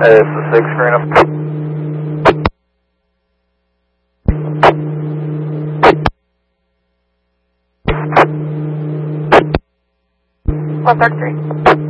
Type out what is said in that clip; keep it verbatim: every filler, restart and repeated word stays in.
Hey, it's the six screen up. one thirty-three.